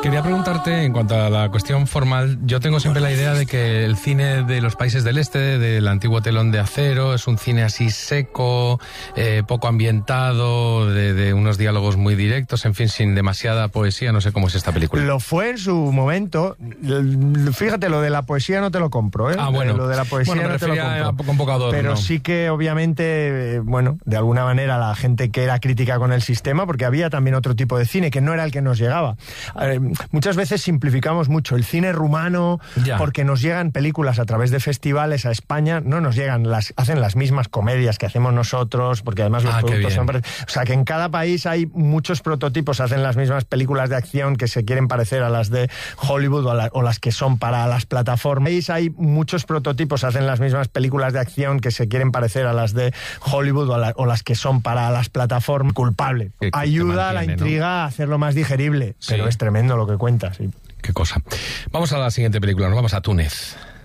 Quería preguntarte, en cuanto a la cuestión formal, yo tengo siempre la idea de que el cine de los países del este, del antiguo telón de acero, es un cine así seco, poco ambientado, de unos diálogos muy directos, en fin, sin demasiada poesía. No sé cómo es esta película. Lo fue en su momento. Fíjate, lo de la poesía no te lo compro, ¿eh? Ah, bueno. Lo de la poesía no te lo compro. Con poco adorno. Pero sí que, obviamente, de alguna manera la gente que era crítica con el sistema, porque había también otro tipo de cine que no era el que nos llegaba. Muchas veces simplificamos mucho el cine rumano, porque nos llegan películas a través de festivales a España, no nos llegan, hacen las mismas comedias que hacemos nosotros, porque además los productos son... O sea, que en cada país hay muchos prototipos, hacen las mismas películas de acción que se quieren parecer a las de Hollywood o las que son para las plataformas. Hay muchos prototipos, hacen las mismas películas de acción que se quieren parecer a las de Hollywood o las que son para las plataformas. Culpable. Ayuda a la intriga a hacerlo más digerible, pero es tremendo lo que cuenta, sí. Qué cosa. Vamos a la siguiente película, nos vamos a Túnez.